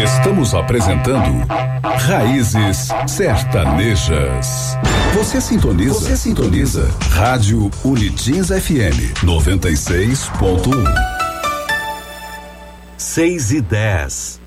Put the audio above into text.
Estamos apresentando Raízes Sertanejas. Você sintoniza Rádio Unitins FM 96.1. 6:10.